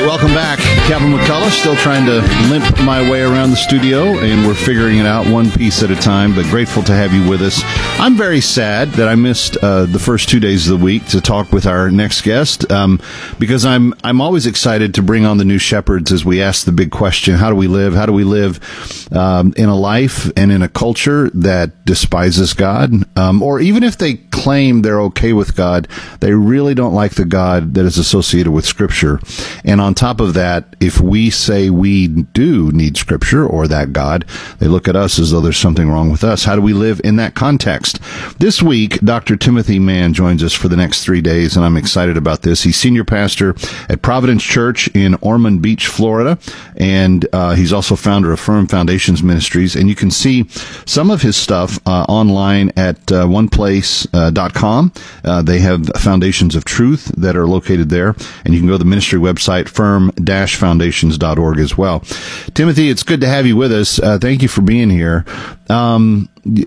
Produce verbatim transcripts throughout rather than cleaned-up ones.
welcome back. Kevin McCullough, still trying to limp my way around the studio, and we're figuring it out one piece at a time, but grateful to have you with us. I'm very sad that I missed uh, the first two days of the week to talk with our next guest, um, because I'm I'm always excited to bring on the new shepherds as we ask the big question, how do we live? How do we live um, in a life and in a culture that despises God? Um, or even if they claim they're okay with God, they really don't like the God that is associated with Scripture. And on top of that, if we say we do need Scripture or that God, they look at us as though there's something wrong with us. How do we live in that context? This week, Doctor Timothy Mann joins us for the next three days, and I'm excited about this. He's senior pastor at Providence Church in Ormond Beach, Florida, and uh, he's also founder of Firm Foundations Ministries. And you can see some of his stuff uh, online at uh, one place dot com. Uh, they have Foundations of Truth that are located there, and you can go to the ministry website, firm dash foundations dot org as well. Timothy, it's good to have you with us. Uh, thank you for being here. Um,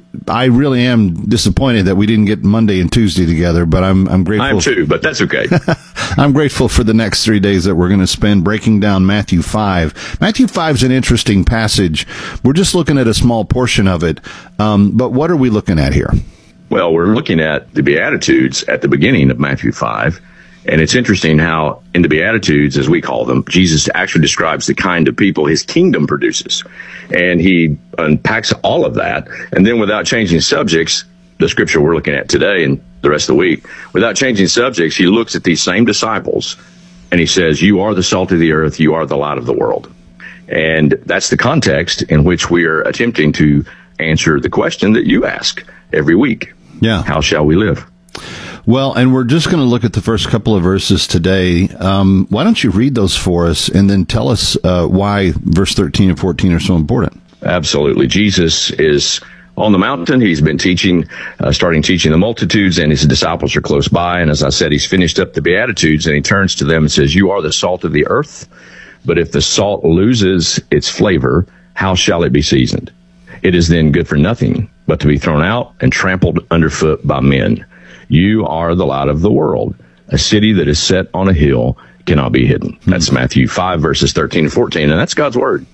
I really am disappointed that we didn't get Monday and Tuesday together, but I'm I'm grateful. I am too, but that's okay. I'm grateful for the next three days that we're going to spend breaking down Matthew five. Matthew five is an interesting passage. We're just looking at a small portion of it, um, but what are we looking at here? Well, we're looking at the Beatitudes at the beginning of Matthew five. And it's interesting how in the Beatitudes, as we call them, Jesus actually describes the kind of people his kingdom produces. And he unpacks all of that. And then without changing subjects, the scripture we're looking at today and the rest of the week, without changing subjects, he looks at these same disciples and he says, you are the salt of the earth, you are the light of the world. And that's the context in which we are attempting to answer the question that you ask every week. Yeah. How shall we live? Well, and we're just going to look at the first couple of verses today. Um, why don't you read those for us and then tell us uh, why verse thirteen and fourteen are so important? Absolutely. Jesus is on the mountain. He's been teaching, uh, starting teaching the multitudes, and his disciples are close by. And as I said, he's finished up the Beatitudes, and he turns to them and says, you are the salt of the earth, but if the salt loses its flavor, how shall it be seasoned? It is then good for nothing but to be thrown out and trampled underfoot by men. You are the light of the world. A city that is set on a hill cannot be hidden. That's Matthew five, verses thirteen and fourteen, and that's God's word.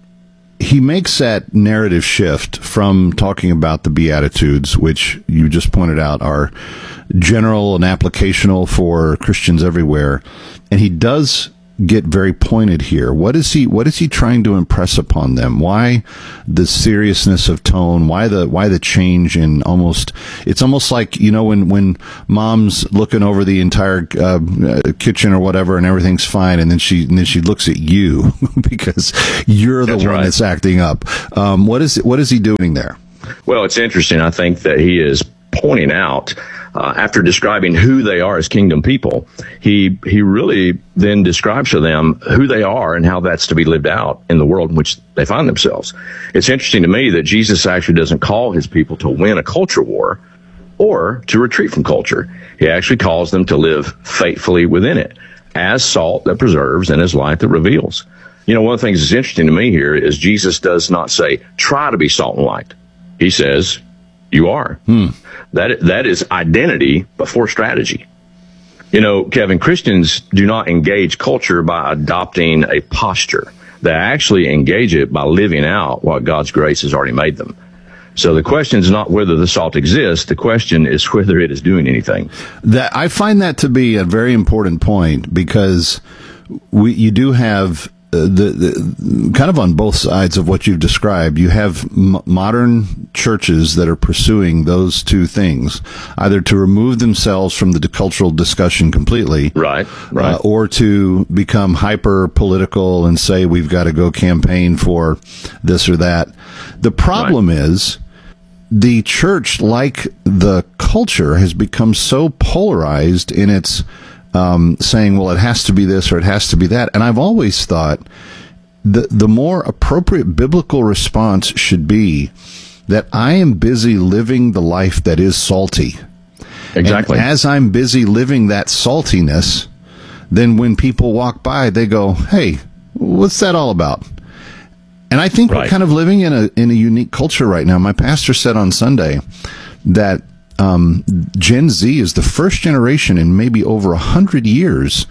He makes that narrative shift from talking about the Beatitudes, which you just pointed out are general and applicational for Christians everywhere, and he does get very pointed here. What is he what is he trying to impress upon them? Why the seriousness of tone? Why the why the change in almost it's almost like, you know, when when mom's looking over the entire uh, kitchen or whatever and everything's fine, and then she and then she looks at you because you're the that's one right. that's acting up. Um, what is what is he doing there? Well, it's interesting. I think that he is pointing out, uh, after describing who they are as kingdom people, he he really then describes to them who they are and how that's to be lived out in the world in which they find themselves. It's interesting to me that Jesus actually doesn't call his people to win a culture war or to retreat from culture. He actually calls them to live faithfully within it, as salt that preserves and as light that reveals. You know, one of the things that's interesting to me here is Jesus does not say, try to be salt and light. He says, you are. Hmm. That that is identity before strategy. You know, Kevin, Christians do not engage culture by adopting a posture. They actually engage it by living out what God's grace has already made them. So the question is not whether the salt exists. The question is whether it is doing anything. That I find that to be a very important point, because we you do have Uh, the, the kind of on both sides of what you've described. You have m- modern churches that are pursuing those two things, either to remove themselves from the cultural discussion completely, right, right, uh, or to become hyper political and say we've got to go campaign for this or that. The problem right. is the church, like the culture, has become so polarized in its Um, saying, well, it has to be this or it has to be that. And I've always thought the the more appropriate biblical response should be that I am busy living the life that is salty. Exactly. And as I'm busy living that saltiness, then when people walk by, they go, hey, what's that all about? And I think right. we're kind of living in a in a unique culture right now. My pastor said on Sunday that Um, Gen Z is the first generation in maybe over a hundred years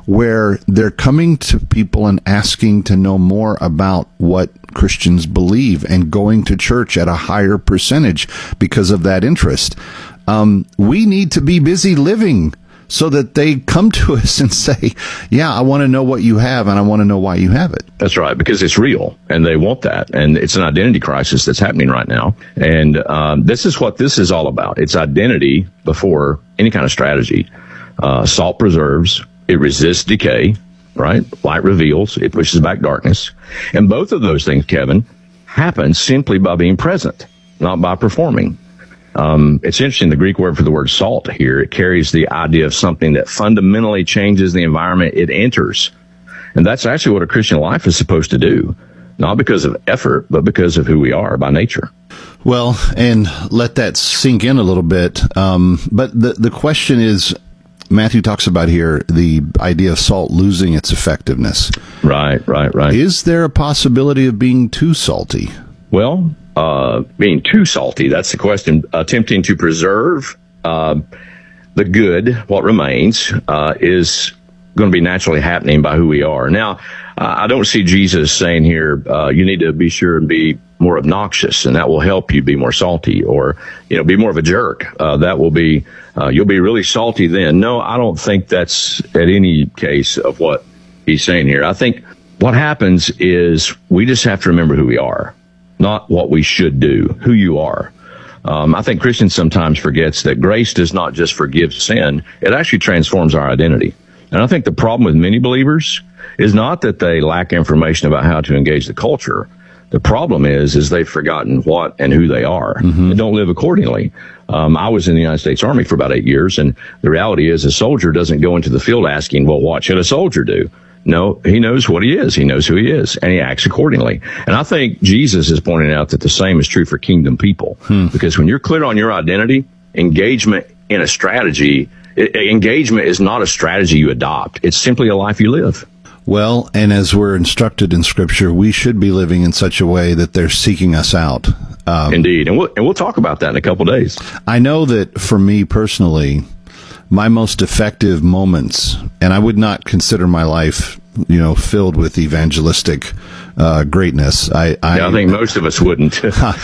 where they're coming to people and asking to know more about what Christians believe and going to church at a higher percentage because of that interest. Um, we need to be busy living so that they come to us and say, yeah, I want to know what you have, and I want to know why you have it. That's right, because it's real, and they want that. And it's an identity crisis that's happening right now. And um, this is what this is all about. It's identity before any kind of strategy. Uh, salt preserves. It resists decay, right? Light reveals. It pushes back darkness. And both of those things, Kevin, happen simply by being present, not by performing. Um, it's interesting, the Greek word for the word salt here, it carries the idea of something that fundamentally changes the environment it enters. And that's actually what a Christian life is supposed to do, not because of effort, but because of who we are by nature. Well, and let that sink in a little bit. Um, but the, the question is, Matthew talks about here the idea of salt losing its effectiveness. Right, right, right. Is there a possibility of being too salty? Well, uh, being too salty, that's the question. Attempting to preserve uh, the good, what remains, uh, is going to be naturally happening by who we are. Now, uh, I don't see Jesus saying here, uh, you need to be sure and be more obnoxious, and that will help you be more salty, or, you know, be more of a jerk. Uh, that will be, uh, you'll be really salty then. No, I don't think that's at any case of what he's saying here. I think what happens is we just have to remember who we are, not what we should do, who you are. Um, I think Christians sometimes forgets that grace does not just forgive sin. It actually transforms our identity. And I think the problem with many believers is not that they lack information about how to engage the culture. The problem is, is they've forgotten what and who they are, mm-hmm. and don't live accordingly. Um, I was in the United States Army for about eight years, and the reality is a soldier doesn't go into the field asking, well, what should a soldier do? No, he knows what he is. He knows who he is, and he acts accordingly. And I think Jesus is pointing out that the same is true for kingdom people, hmm. because when you're clear on your identity, engagement in a strategy, it, engagement is not a strategy you adopt. It's simply a life you live. Well, and as we're instructed in Scripture, we should be living in such a way that they're seeking us out. Um, Indeed, and we'll and we'll talk about that in a couple of days. I know that for me personally, my most effective moments, and I would not consider my life, you know, filled with evangelistic uh, greatness. I, I, yeah, I think most of us wouldn't.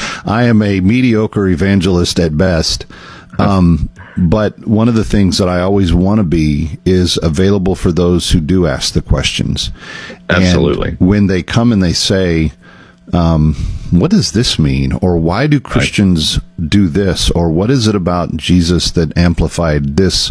I am a mediocre evangelist at best. Um, but one of the things that I always want to be is available for those who do ask the questions. Absolutely. And when they come and they say, um, what does this mean? Or why do Christians right. do this? Or what is it about Jesus that amplified this?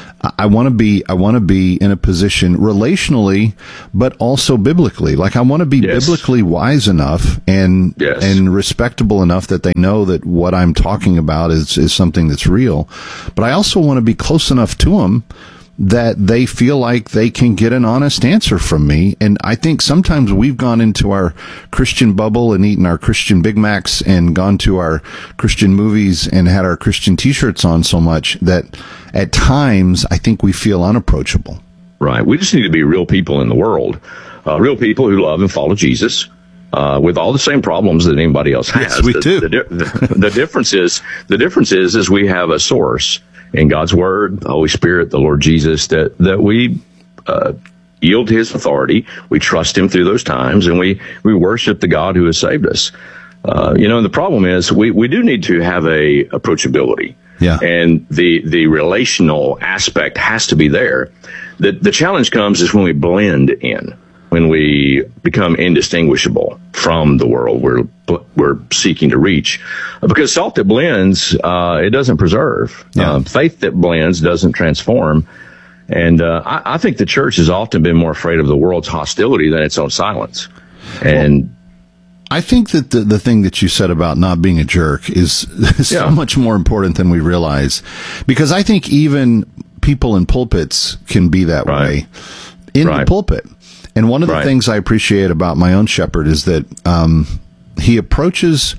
I want to be, I want to be in a position relationally, but also biblically. Like I want to be yes. biblically wise enough and, yes. and respectable enough that they know that what I'm talking about is, is something that's real. But I also want to be close enough to them that they feel like they can get an honest answer from me. And I think sometimes we've gone into our Christian bubble and eaten our Christian Big Macs and gone to our Christian movies and had our Christian t-shirts on so much that at times I think we feel unapproachable. Right. We just need to be real people in the world, uh, real people who love and follow Jesus. Uh, with all the same problems that anybody else has. Yes, we the, do. The, the, the difference is, the difference is, is we have a source in God's Word, the Holy Spirit, the Lord Jesus, that, that we, uh, yield to His authority. We trust Him through those times, and we, we worship the God who has saved us. Uh, you know, and the problem is we, we do need to have a approachability. Yeah. And the, the relational aspect has to be there. The, the challenge comes is when we blend in. When we become indistinguishable from the world we're we're seeking to reach, because salt that blends, uh, it doesn't preserve. Yeah. Uh, faith that blends doesn't transform. And uh, I, I think the church has often been more afraid of the world's hostility than its own silence. And well, I think that the the thing that you said about not being a jerk is, is so yeah. much more important than we realize, because I think even people in pulpits can be that right. way in right. the pulpit. And one of the right. things I appreciate about my own shepherd is that um, he approaches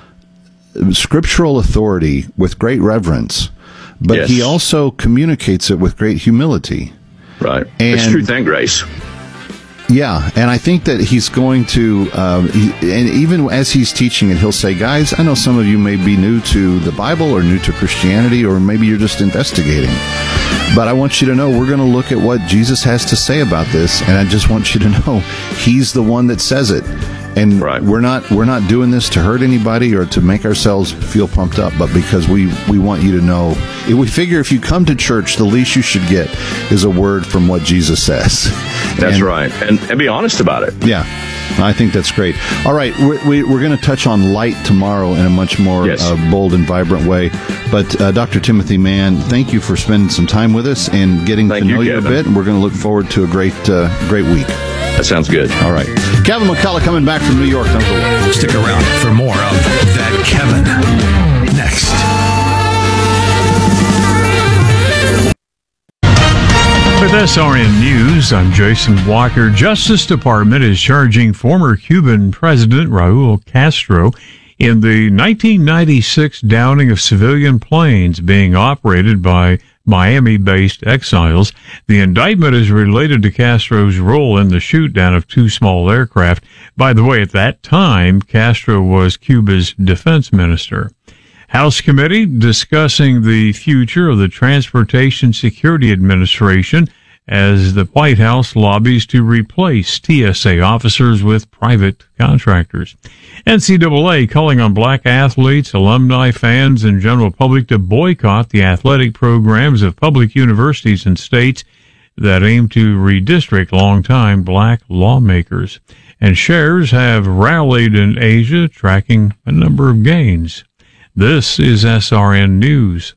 scriptural authority with great reverence, but yes. he also communicates it with great humility. Right. And, it's truth and grace. Yeah, and I think that he's going to, um, he, and even as he's teaching it, he'll say, guys, I know some of you may be new to the Bible or new to Christianity, or maybe you're just investigating. But I want you to know we're going to look at what Jesus has to say about this, and I just want you to know he's the one that says it. And right. we're not we're not doing this to hurt anybody or to make ourselves feel pumped up, but because we, we want you to know. If we figure if you come to church, the least you should get is a word from what Jesus says. That's and, right. And, and be honest about it. Yeah. I think that's great. All right, we're, we, we're going to touch on light tomorrow in a much more yes. uh, bold and vibrant way. But uh, Doctor Timothy Mann, thank you for spending some time with us and getting thank to know you, you a Kevin. bit. And we're going to look forward to a great, uh, great week. That sounds good. All right, Kevin McCullough coming back from New York. Don't go away. Stick around for more of That Kevin next. With S R N News, I'm Jason Walker. Justice Department is charging former Cuban President Raul Castro in the nineteen ninety-six downing of civilian planes being operated by Miami-based exiles. The indictment is related to Castro's role in the shoot-down of two small aircraft. By the way, at that time, Castro was Cuba's defense minister. House committee discussing the future of the Transportation Security Administration as the White House lobbies to replace T S A officers with private contractors. N C double A calling on black athletes, alumni, fans, and general public to boycott the athletic programs of public universities and states that aim to redistrict longtime black lawmakers. And shares have rallied in Asia, tracking a number of gains. This is S R N News.